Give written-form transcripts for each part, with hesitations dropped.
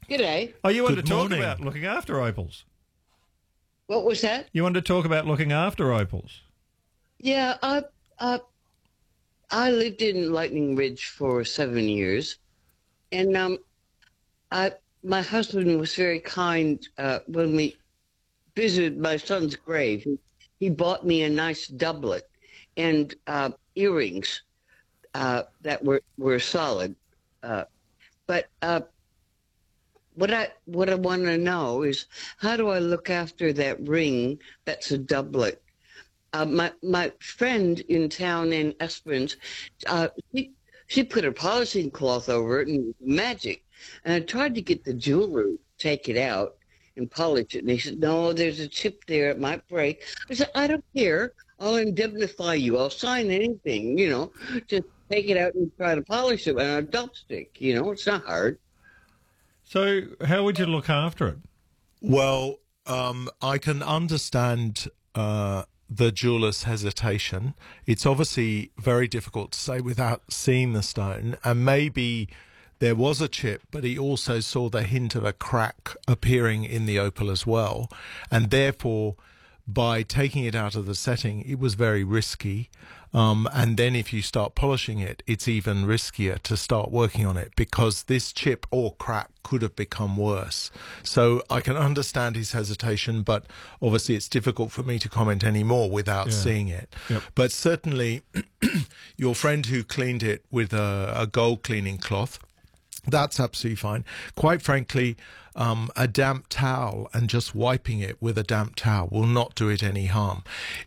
G'day. Oh, you wanted Good to talk morning. about looking after opals. What was that? You wanted to talk about looking after opals. Yeah, I lived in Lightning Ridge for 7 years, and I my husband was very kind when we visited my son's grave. He bought me a nice doublet and earrings that were solid. But what I want to know is, how do I look after that ring that's a doublet? My friend in town in Esperance, uh, she, she put a polishing cloth over it and it was magic. And I tried to get the jeweler to take it out and polish it. And he said, no, there's a chip there. It might break. I said, I don't care. I'll indemnify you. I'll sign anything, just take it out and try to polish it on a dump stick. It's not hard. So how would you look after it? Well, I can understand the jeweller's hesitation. It's obviously very difficult to say without seeing the stone, and maybe there was a chip, but he also saw the hint of a crack appearing in the opal as well, and therefore, by taking it out of the setting, it was very risky. And then if you start polishing it, it's even riskier to start working on it because this chip or crack could have become worse. So I can understand his hesitation, but obviously it's difficult for me to comment any more without seeing it. Yep. But certainly your friend who cleaned it with a gold cleaning cloth, that's absolutely fine. Quite frankly, a damp towel and just wiping it with a damp towel will not do it any harm.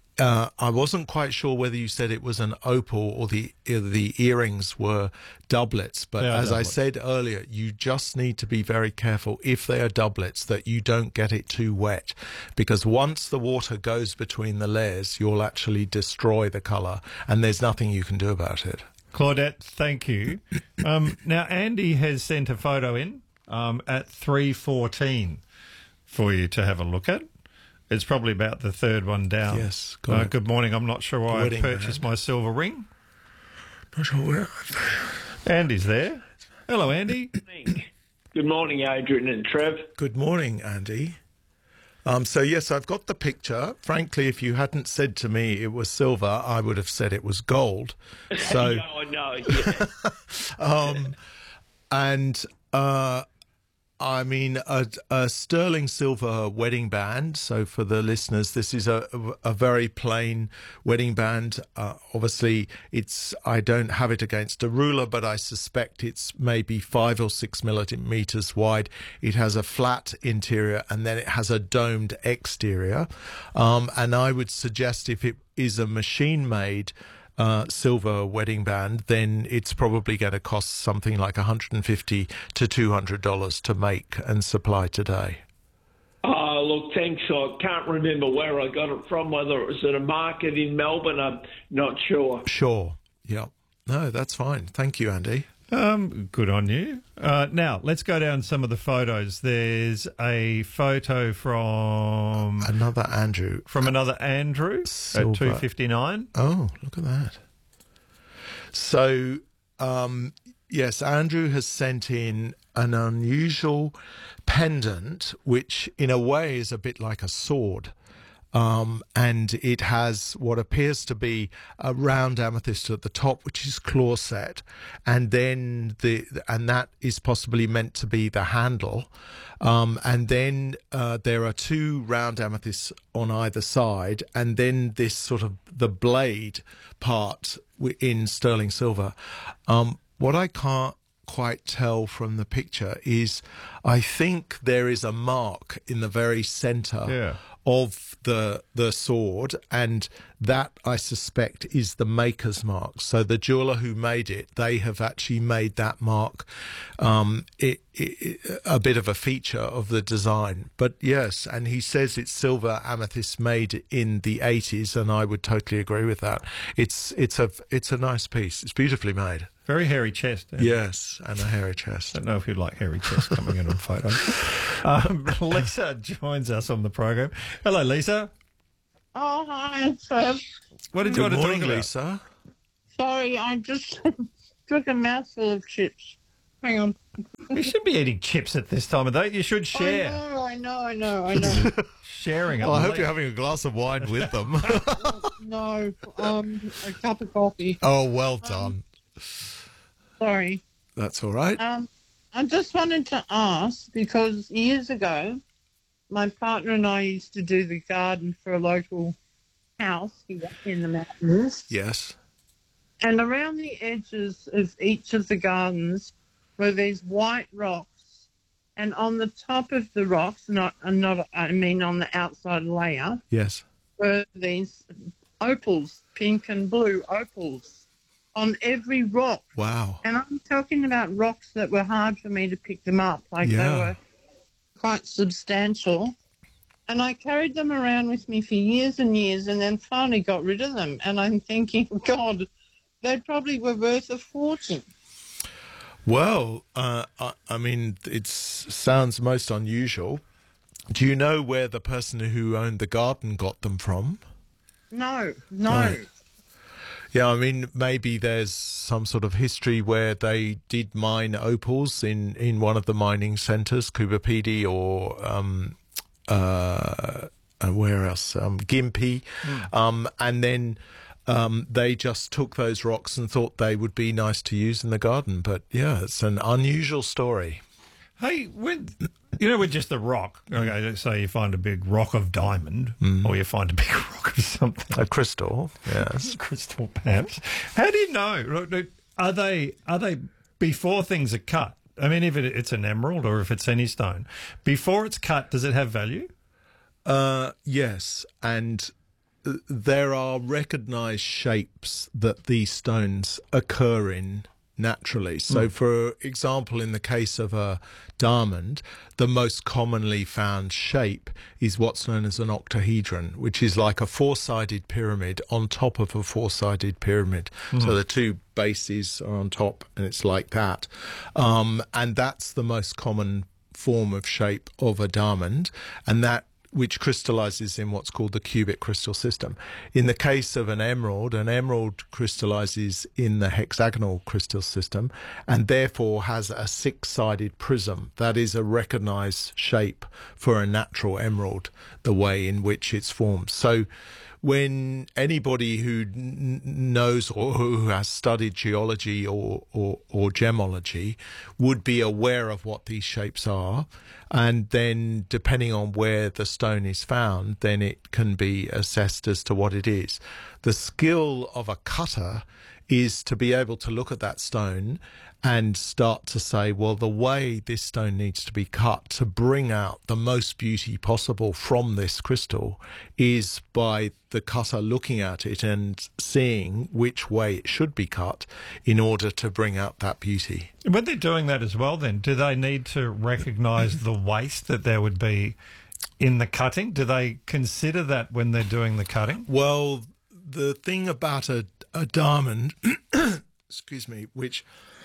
I wasn't quite sure whether you said it was an opal or the earrings were doublets, but as I said earlier, you just need to be very careful if they are doublets that you don't get it too wet, because once the water goes between the layers, you'll actually destroy the colour, and there's nothing you can do about it. Claudette, thank you. Now, Andy has sent a photo in at 3:14 for you to have a look at. It's probably about the third one down. Yes. Got it. Good morning. I'm not sure why I Wedding purchased my silver ring. Not sure where. Andy's there. Hello, Andy. Good morning, Adrian and Trev. Good morning, Andy. So yes, I've got the picture. Frankly, if you hadn't said to me it was silver, I would have said it was gold. So, No, I know. Yeah. and I mean, a sterling silver wedding band. So for the listeners, this is a very plain wedding band. Obviously, I don't have it against a ruler, but I suspect it's maybe 5 or 6 millimeters wide. It has a flat interior and then it has a domed exterior. And I would suggest if it is a machine-made silver wedding band, then it's probably going to cost something like $150 to $200 to make and supply today. Oh, look, thanks. I can't remember where I got it from, whether it was at a market in Melbourne. I'm not sure. Sure. Yeah. No, that's fine. Thank you, Andy. Good on you. Now, let's go down some of the photos. There's a photo from Another Andrew. another Andrew Silver. at 2:59. Oh, look at that. So, yes, Andrew has sent in an unusual pendant, which in a way is a bit like a sword. And it has what appears to be a round amethyst at the top, which is claw set, and then that is possibly meant to be the handle. And then there are 2 round amethysts on either side, and then this sort of the blade part in sterling silver. What I can't quite tell from the picture is I think there is a mark in the very center of the sword, and that I suspect is the maker's mark. So the jeweler who made it, they have actually made that mark a bit of a feature of the design. But yes, and he says it's silver amethyst made in the 80s, and I would totally agree with that. It's a nice piece. It's beautifully made. Very hairy chest. Yes, and a hairy chest. I don't know if you'd like hairy chest coming in on photo. Lisa joins us on the program. Hello, Lisa. Oh, hi, Trev. What did you want Good to morning, talk about? Lisa. Sorry, I just took a mouthful of chips. Hang on. You should be eating chips at this time of day. You should share. I know. Sharing it. Well, I hope you're having a glass of wine with them. No, a cup of coffee. Oh, well done. Sorry. That's all right. I just wanted to ask, because years ago, my partner and I used to do the garden for a local house here in the mountains. Yes. And around the edges of each of the gardens were these white rocks. And on the top of the rocks, I mean on the outside layer, Yes. were these opals, pink and blue opals, on every rock. Wow. And I'm talking about rocks that were hard for me to pick them up. Like they were quite substantial. And I carried them around with me for years and years and then finally got rid of them. And I'm thinking, God, they probably were worth a fortune. Well, I mean, it sounds most unusual. Do you know where the person who owned the garden got them from? No. Right. Yeah, I mean, maybe there's some sort of history where they did mine opals in one of the mining centres, Kubapidi or where else? Gympie. And then they just took those rocks and thought they would be nice to use in the garden. But yeah, it's an unusual story. Hey, with just a rock, okay, let's say you find a big rock of diamond, or you find a big rock of something. A crystal, yes. Crystal, perhaps. How do you know? Are they before things are cut? I mean, if it's an emerald or if it's any stone, before it's cut, does it have value? Yes, and there are recognised shapes that these stones occur in naturally. So, for example, in the case of a diamond, the most commonly found shape is what's known as an octahedron, which is like a four-sided pyramid on top of a four-sided pyramid. So the two bases are on top, and it's like that. And that's the most common form of shape of a diamond, and that which crystallizes in what's called the cubic crystal system. In the case of an emerald crystallizes in the hexagonal crystal system and therefore has a six-sided prism. That is a recognized shape for a natural emerald, the way in which it's formed. So when anybody who knows or who has studied geology or gemology would be aware of what these shapes are, and then depending on where the stone is found, then it can be assessed as to what it is. The skill of a cutter is to be able to look at that stone and start to say, well, the way this stone needs to be cut to bring out the most beauty possible from this crystal is by the cutter looking at it and seeing which way it should be cut in order to bring out that beauty. When they're doing that as well, then, do they need to recognise the waste that there would be in the cutting? Do they consider that when they're doing the cutting? Well, the thing about a diamond, excuse me, which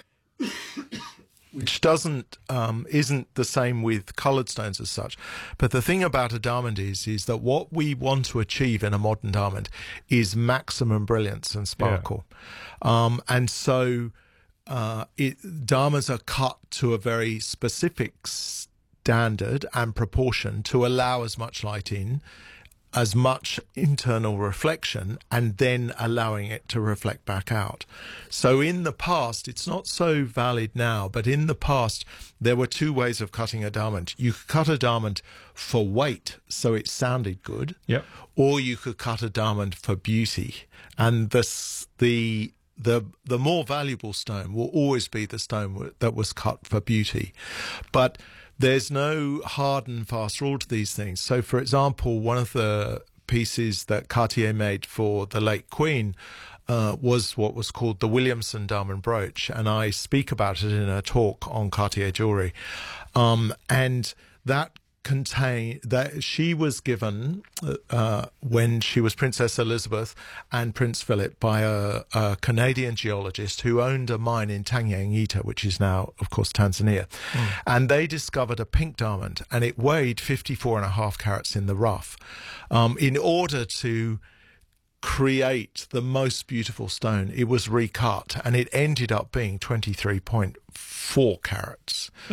doesn't isn't the same with coloured stones as such, but the thing about a diamond is that what we want to achieve in a modern diamond is maximum brilliance and sparkle, and so diamonds are cut to a very specific standard and proportion to allow as much light in, as much internal reflection, and then allowing it to reflect back out. So in the past, it's not so valid now, but in the past, there were two ways of cutting a diamond. You could cut a diamond for weight, so it sounded good, or you could cut a diamond for beauty. And the more valuable stone will always be the stone that was cut for beauty. But there's no hard and fast rule to these things. So, for example, one of the pieces that Cartier made for the late Queen was what was called the Williamson diamond brooch, and I speak about it in a talk on Cartier jewellery. And that she was given when she was Princess Elizabeth and Prince Philip by a Canadian geologist who owned a mine in Tanganyika, which is now, of course, Tanzania. And they discovered a pink diamond, and it weighed 54.5 carats in the rough. In order to create the most beautiful stone, it was recut, and it ended up being 23.4 carats.